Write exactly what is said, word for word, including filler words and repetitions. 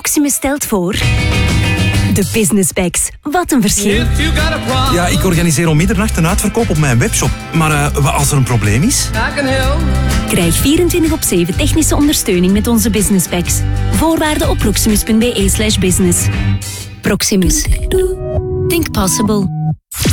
Proximus stelt voor... De Business Packs. Wat een verschil. Ja, ik organiseer om middernacht een uitverkoop op mijn webshop. Maar uh, wat als er een probleem is? Krijg vierentwintig op zeven technische ondersteuning met onze Business Packs. Voorwaarden op proximus punt be slash business. Proximus. Think possible.